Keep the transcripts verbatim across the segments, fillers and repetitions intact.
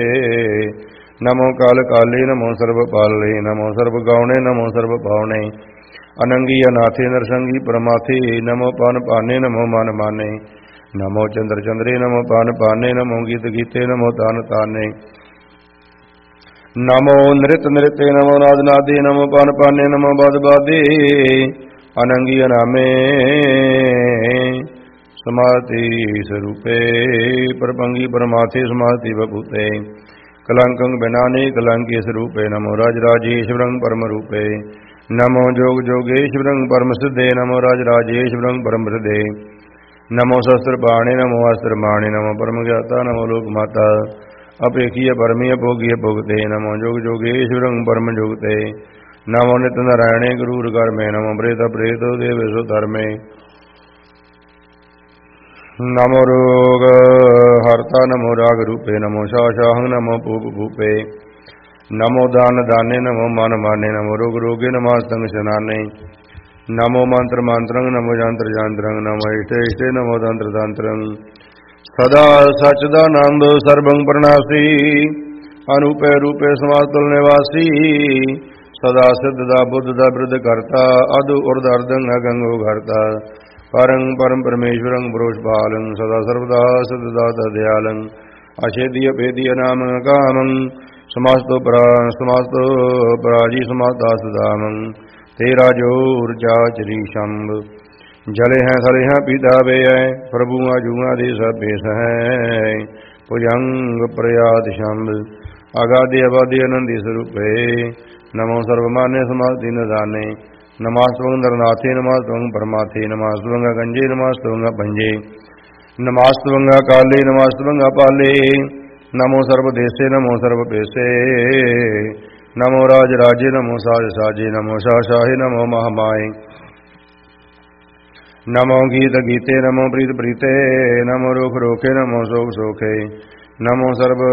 नमो काल काले नमो सर्व पाले नमो सर्व गौणे नमो सर्व पावने अनंगी अनाथे नरसंगी परमाथे नमो पान पाने नमो मान माने नमो चंद्र चंद्रे नमो पान पाने नमो गीत गीते नमो तान ताने नमो नृत नृत्य नमो नाद नादे नमो पान पाने नमो बाद बादे अनंगी अनामे समाधि स्वरूपे परपंगी परमाथे समाधि बभूते कलंकं बिनाने कलंकी स्वरूपे नमो राजराजेश्वरं परम रूपे नमो जोग जोगेश्वरं परम सिद्धे नमो राजराजेश्वरं परम सिद्धे नमो शस्त्र बाणे नमो अस्त्र बाणे नमो परम ज्ञाता नमो लोक माता अपेक्षीय परमीय भोगीय भोगते नमो जोग जोगेश्वरं परम जोगते नमो नित्य नारायणे गुरुर कर्मे नमो प्रेत प्रेत देवेशो धर्मे नमो रोग हरता नमो राग रूपे नमो शाशाहं नमो भूप भूपे नमो दान दाने नमो मान माने नमो रोग रोगे नमास्तंग शनाने नमो मंत्र मंत्रं नमो यंत्र यंत्रं नमो इष्टे इष्टे नमो तंत्र तंत्रं सदा सच्चिदानंद सर्वं प्रणासी अनुपे रूपे समातुल निवासी सदा सिद्धदा बुद्धदा वृद्ध करता अदु उर्द अर्धं अगंगो घरता परं परम परमेश्वरं पुरुषपालं सदा सर्वदा सदा दयालं अछेदीय भेदीय नाम कामं समास्तो परा समास्तो पराजी समाता सदामं तेरा जोर चाचरी शंभ जले हैं सले हैं पीता बे हैं प्रभु जुआ दे सब बेस हैं भुजंग प्रयाद शंभ अगाधि अबाधि आनंदी स्वरूपे नमो सर्वमान्य समाधि निदाने नमास्तवं नरनाथे नमास्तवं परमाथे नमास्तवं गंजे नमास्तवं पंजे नमास्तवं काले नमास्तवं पाले नमो सर्वदेशे नमो सर्वपेशे नमो राज राजे नमो साज साजे नमो शाह शाहे नमो महामाये नमो गीत गीते नमो प्रीत प्रीते नमो रोख रोखे नमो शोक शोखे नमो सर्व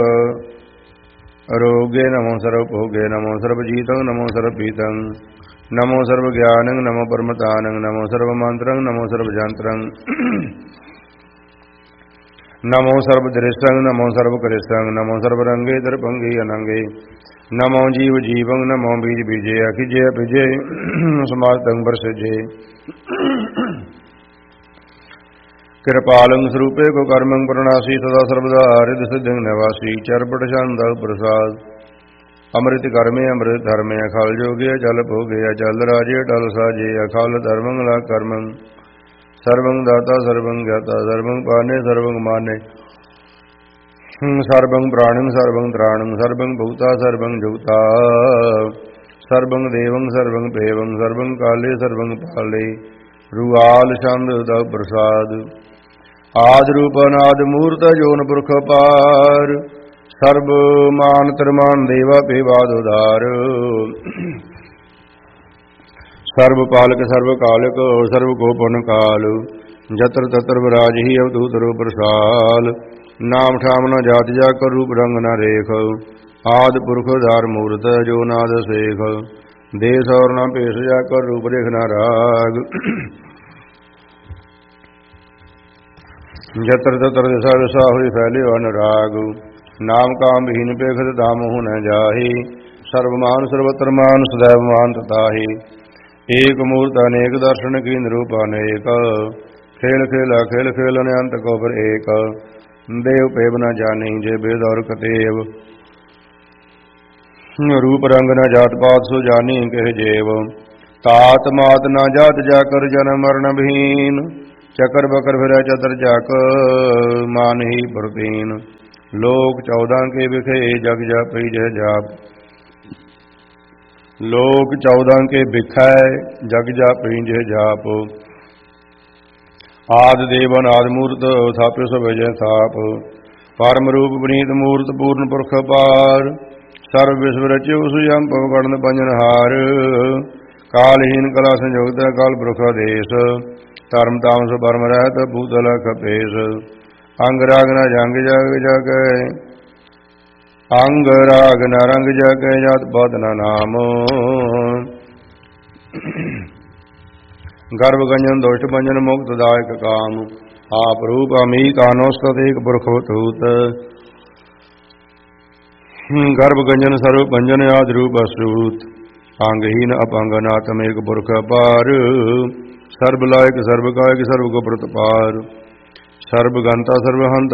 रोगे नमो सर्व भोगे नमो सर्व जीतं नमो सर्व पीतं नमो सर्व ज्ञानं नमो परमतानं नमो सर्व मंत्रं नमो सर्व जंत्रं नमो सर्व दृष्टं नमो सर्व कृष्णं नमो सर्व रंगे दर्पंगे अनंगे नमो जीव जीवं नमो बीज बीजे अखिजे अभिजे समास्तं वर्षजे कृपालं स्वरूपे को कर्मं प्रणासी सदा सर्वदा हृदय सिद्धं निवासी चरपट शांत प्रसाद अमृत कर्मे अमृत धर्मे अखाल जोगे अचल भोगे अचल राजे अटल साजे अखाल धर्मं ला कर्मं सर्वं दाता सर्वं ज्ञाता सर्वं पाने सर्वं माने सर्वं प्राणं सर्वं त्राणं सर्वं भूता सर्वं जुगता सर्वं देवं सर्वं देवं सर्वं काले सर्वं पाले रुआल छंद द प्रसाद आद रूप अनाद मूर्त जोन पुरख पार सर्व मान त्रमान देवा पेवाद उदार सर्व पालक सर्व कालक सर्व गोपन काल जत्र तत्र विराज ही अवधूत रूप प्रसाल नाम ठाम न जात जाकर रूप रंग न रेख आद पुरख धार मूर्त जो नाद शेख देश और न पेश जाकर रूप रेख न राग जत्र तत्र दिशा दिशा हुई फैले अनुराग नाम काम विहीन पेखत धाम हो न जाहि सर्वमान सर्वत्र मान सदैव मान तताहि एक मूर्त अनेक दर्शन की निरूप अनेक खेल खेला खेल खेल अंत को पर एक देव पेव न जानी जे वेद और कतेव रूप रंग न जात पात सो जानी कह जेव तात मात न जात जाकर जन्म मरण भीन चकर बकर फिर चतर जाक मान ही प्रतीन लोक चौदह के बिखे जग जाप जय जाप लोक चौदह के बिखय जग जाप जय जाप आदि देवन आदि मूर्त थाप्य सब जय थाप परम रूप पुनीत मूर्त पूर्ण पुरख पार सर्व विश्व रच्यु सुयम पवगण पंजन हार कालहीन कला संयोगत काल पुरख देश धर्म तामस परम रहत भूतल कपेश अंग राग न जंग जग जग अंग राग न रंग जग जात पद न नाम गर्भ गंजन दोष भंजन मुक्त दायक काम आप रूप अमी कानोस्तत एक पुरख तूत गर्भ गंजन सर्व पंजन आदि रूप अश्रुत अंगहीन अपंगनाथम एक पुरख अपार सर्व लायक सर्व कायक सर्व को प्रतपार सर्व गंता सर्व हंत